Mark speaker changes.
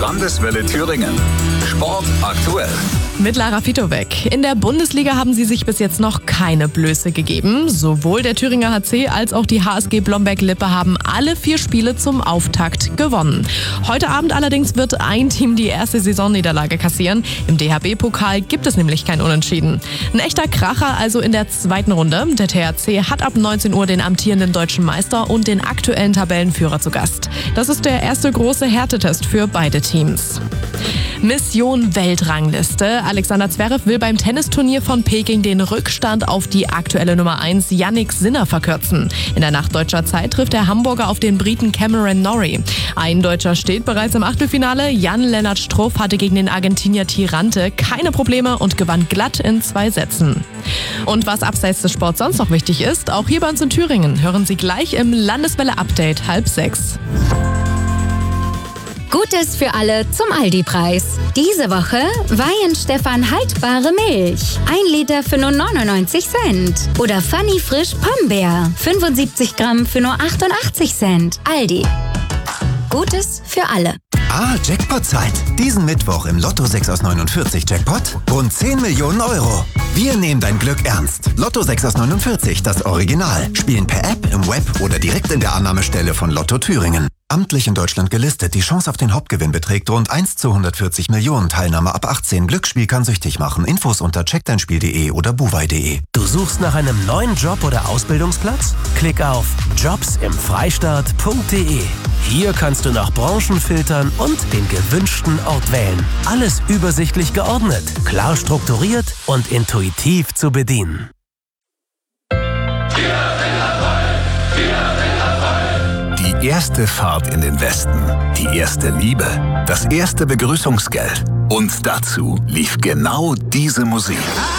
Speaker 1: Landeswelle Thüringen. Sport aktuell.
Speaker 2: Mit Lara Fitowek. In der Bundesliga haben sie sich bis jetzt noch keine Blöße gegeben. Sowohl der Thüringer HC als auch die HSG Blomberg-Lippe haben alle 4 Spiele zum Auftakt gewonnen. Heute Abend allerdings wird ein Team die erste Saisonniederlage kassieren. Im DHB-Pokal gibt es nämlich kein Unentschieden. Ein echter Kracher also in der zweiten Runde. Der THC hat ab 19 Uhr den amtierenden deutschen Meister und den aktuellen Tabellenführer zu Gast. Das ist der erste große Härtetest für beide Teams. Mission Weltrangliste. Alexander Zverev will beim Tennisturnier von Peking den Rückstand auf die aktuelle Nummer 1 Jannik Sinner verkürzen. In der Nacht deutscher Zeit trifft der Hamburger auf den Briten Cameron Norrie. Ein Deutscher steht bereits im Achtelfinale. Jan-Lennart Struff hatte gegen den Argentinier Tirante keine Probleme und gewann glatt in 2 Sätzen. Und was abseits des Sports sonst noch wichtig ist, auch hier bei uns in Thüringen, hören Sie gleich im Landeswelle-Update 5:30.
Speaker 3: Gutes für alle zum Aldi-Preis. Diese Woche Weihenstephan haltbare Milch. 1 Liter für nur 99 Cent. Oder Funny Frisch Pombeer. 75 Gramm für nur 88 Cent. Aldi. Gutes für alle.
Speaker 4: Jackpot-Zeit. Diesen Mittwoch im Lotto 6 aus 49 Jackpot. Rund 10 Millionen Euro. Wir nehmen dein Glück ernst. Lotto 6 aus 49, das Original. Spielen per App, im Web oder direkt in der Annahmestelle von Lotto Thüringen. Amtlich in Deutschland gelistet. Die Chance auf den Hauptgewinn beträgt rund 1 zu 140 Millionen. Teilnahme ab 18. Glücksspiel kann süchtig machen. Infos unter checkdeinspiel.de oder buwei.de.
Speaker 5: Du suchst nach einem neuen Job oder Ausbildungsplatz? Klick auf jobsimfreistaat.de. Hier kannst du nach Branchen filtern und den gewünschten Ort wählen. Alles übersichtlich geordnet, klar strukturiert und intuitiv zu bedienen.
Speaker 1: Die erste Fahrt in den Westen, die erste Liebe, das erste Begrüßungsgeld. Und dazu lief genau diese Musik.